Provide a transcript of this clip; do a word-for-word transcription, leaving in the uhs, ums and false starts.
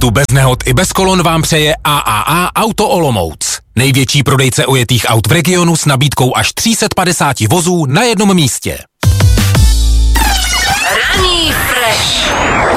Jízdu bez nehod i bez kolon vám přeje A A A Auto Olomouc. Největší prodejce ojetých aut v regionu s nabídkou až tři sta padesát vozů na jednom místě. Ranní Fresh.